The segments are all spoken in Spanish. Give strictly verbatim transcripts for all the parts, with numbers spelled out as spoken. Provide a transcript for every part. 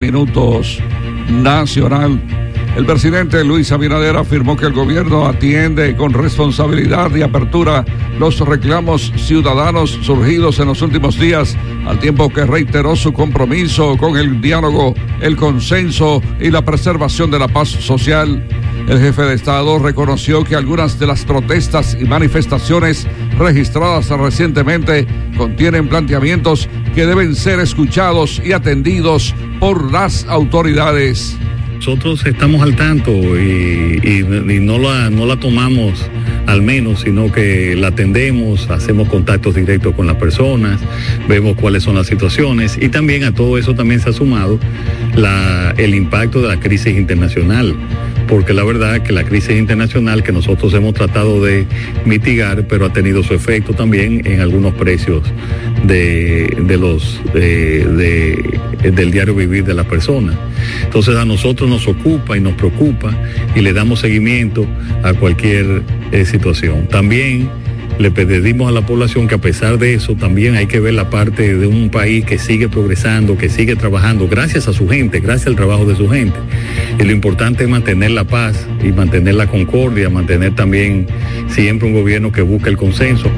minutos. Nacional. El presidente Luis Abinader afirmó que el gobierno atiende con responsabilidad y apertura los reclamos ciudadanos surgidos en los últimos días, al tiempo que reiteró su compromiso con el diálogo, el consenso y la preservación de la paz social. El jefe de Estado reconoció que algunas de las protestas y manifestaciones registradas recientemente contienen planteamientos que deben ser escuchados y atendidos por las autoridades. Nosotros estamos al tanto y, y, y no, la, no la tomamos al menos, sino que la atendemos, hacemos contactos directos con las personas, vemos cuáles son las situaciones y también a todo eso también se ha sumado la, el impacto de la crisis internacional, porque la verdad es que la crisis internacional que nosotros hemos tratado de mitigar, pero ha tenido su efecto también en algunos precios de, de los de, de, del diario vivir de las personas. Entonces a nosotros nos ocupa y nos preocupa y le damos seguimiento a cualquier eh, situación. También le pedimos a la población que a pesar de eso también hay que ver la parte de un país que sigue progresando, que sigue trabajando gracias a su gente, gracias al trabajo de su gente. Y lo importante es mantener la paz y mantener la concordia, mantener también siempre un gobierno que busque el consenso.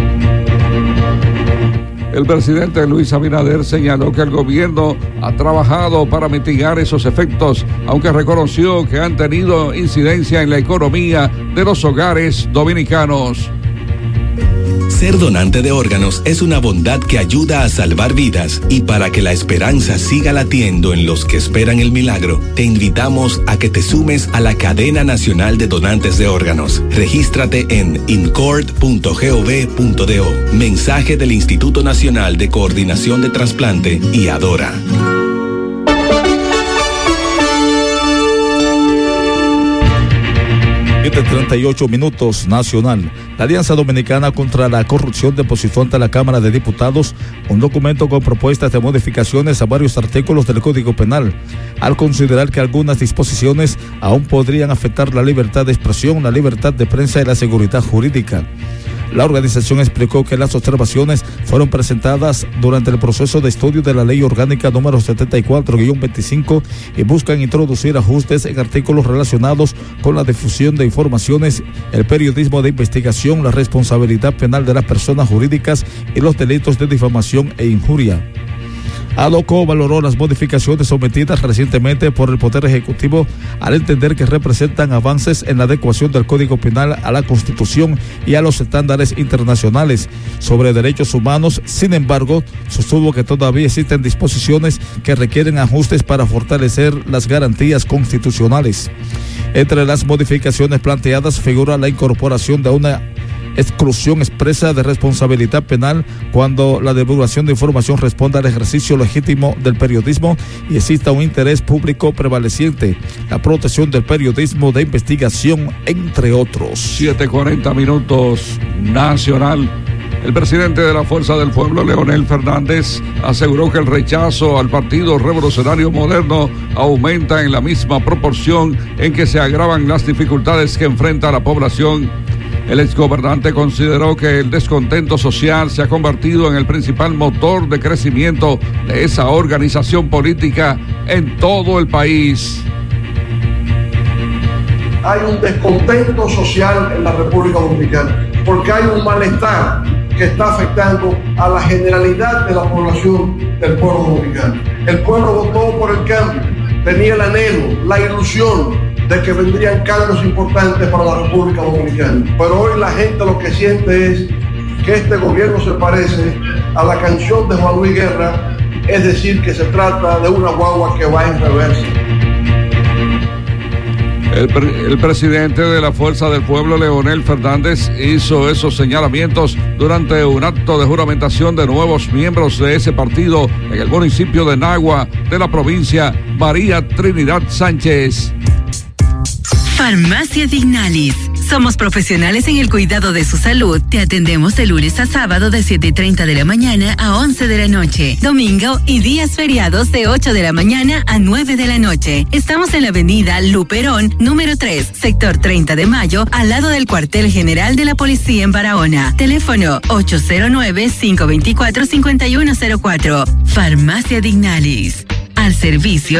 El presidente Luis Abinader señaló que el gobierno ha trabajado para mitigar esos efectos, aunque reconoció que han tenido incidencia en la economía de los hogares dominicanos. Ser donante de órganos es una bondad que ayuda a salvar vidas, y para que la esperanza siga latiendo en los que esperan el milagro, te invitamos a que te sumes a la Cadena Nacional de Donantes de Órganos. Regístrate en incord punto gov punto do. Mensaje del Instituto Nacional de Coordinación de Trasplante y Adora. treinta y ocho minutos. Nacional. La Alianza Dominicana contra la Corrupción depositó ante la Cámara de Diputados un documento con propuestas de modificaciones a varios artículos del Código Penal, al considerar que algunas disposiciones aún podrían afectar la libertad de expresión, la libertad de prensa y la seguridad jurídica. La organización explicó que las observaciones fueron presentadas durante el proceso de estudio de la Ley Orgánica número setenta y cuatro guión veinticinco y buscan introducir ajustes en artículos relacionados con la difusión de informaciones, el periodismo de investigación, la responsabilidad penal de las personas jurídicas y los delitos de difamación e injuria. ADOCO valoró las modificaciones sometidas recientemente por el Poder Ejecutivo al entender que representan avances en la adecuación del Código Penal a la Constitución y a los estándares internacionales sobre derechos humanos. Sin embargo, sostuvo que todavía existen disposiciones que requieren ajustes para fortalecer las garantías constitucionales. Entre las modificaciones planteadas figura la incorporación de una exclusión expresa de responsabilidad penal cuando la divulgación de información responda al ejercicio legítimo del periodismo y exista un interés público prevaleciente, la protección del periodismo de investigación, entre otros. siete cuarenta minutos. Nacional. El presidente de la Fuerza del Pueblo, Leonel Fernández, aseguró que el rechazo al Partido Revolucionario Moderno aumenta en la misma proporción en que se agravan las dificultades que enfrenta la población. El exgobernante consideró que el descontento social se ha convertido en el principal motor de crecimiento de esa organización política en todo el país. Hay un descontento social en la República Dominicana porque hay un malestar que está afectando a la generalidad de la población del pueblo dominicano. El pueblo votó por el cambio, tenía el anhelo, la ilusión de que vendrían cambios importantes para la República Dominicana. Pero hoy la gente lo que siente es que este gobierno se parece a la canción de Juan Luis Guerra, es decir, que se trata de una guagua que va en reversa. El, pre- el presidente de la Fuerza del Pueblo, Leonel Fernández, hizo esos señalamientos durante un acto de juramentación de nuevos miembros de ese partido en el municipio de Nagua, de la provincia María Trinidad Sánchez. Farmacia Dignalis. Somos profesionales en el cuidado de su salud. Te atendemos de lunes a sábado de siete y treinta de la mañana a once de la noche. Domingo y días feriados de ocho de la mañana a nueve de la noche. Estamos en la avenida Luperón, número tres, sector treinta de mayo, al lado del cuartel general de la policía en Barahona. Teléfono ocho cero nueve, cinco dos cuatro, cinco uno cero cuatro. Farmacia Dignalis. Al servicio